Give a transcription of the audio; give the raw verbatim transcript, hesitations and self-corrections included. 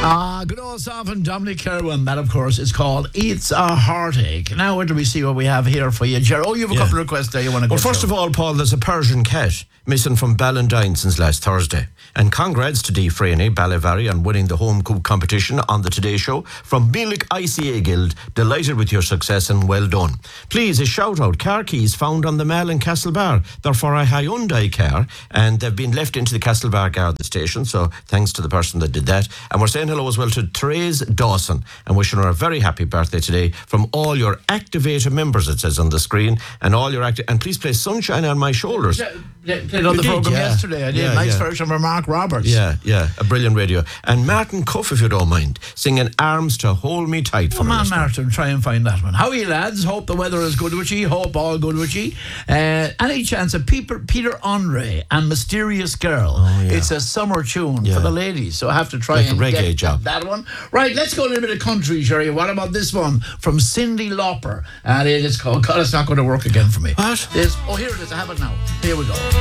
Ah, good old song from Dominic Kerwin. That, of course, is called It's a Heartache. Now, where do we see what we have here for you, Jerry? Oh, you have a Yeah. couple of requests there you want to go Well, first through. of all, Paul, there's a Persian cat missing from Ballantyne since last Thursday. And congrats to Dee Freeney, Ballyvary, on winning the home coop competition on the Today Show. From Milk I C A Guild, delighted with your success and well done. Please, a shout out, car keys found on the Mall in Castlebar. They're for a Hyundai car, and they've been left into the Castlebar Garda station, so thanks to the person that did that. And we're saying hello as well to Therese Dawson, and wishing her a very happy birthday today from all your Activator members, it says on the screen, and all your acti- and please play Sunshine on My Shoulders. Yeah, yeah, played on You the did, programme yeah. yesterday. I did. Yeah, nice yeah. version from Mark Roberts. Yeah, yeah, a brilliant radio. And Martin Cuff, if you don't mind, singing Arms to Hold Me Tight for Come me. on, Martin, try and find that one. How are you, lads? Hope the weather is good with you. Hope all good with you. Uh, any chance of Peter, Peter Andre and Mysterious Girl? Oh, yeah. It's a summer tune Yeah. for the ladies, so I have to try Like a and reggae get job. that one. Right, let's go a little bit of country, Sherry. What about this one from Cyndi Lauper? And it is called God, It's Not Going to Work Again for Me. What? This, oh, here it is. I have it now. Here we go.